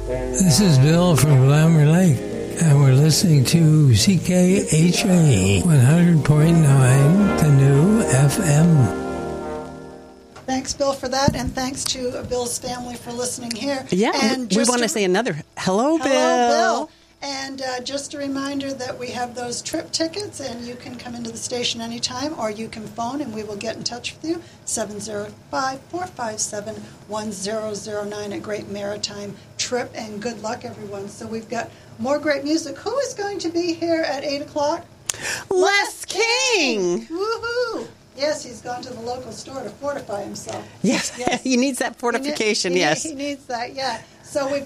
This is Bill from Glamour Lake, and we're listening to CKHA 100.9, the new FM. Thanks, Bill, for that, and thanks to Bill's family for listening here. Yeah, and we want to say another hello, Bill. Hello, Bill. And just a reminder that we have those trip tickets, and you can come into the station anytime, or you can phone, and we will get in touch with you, 705-457-1009, a great maritime trip, and good luck, everyone. So we've got more great music. Who is going to be here at 8 o'clock? Les King! Woohoo! Yes, he's gone to the local store to fortify himself. Yes. He needs that fortification, yes. He needs that, yeah. So we've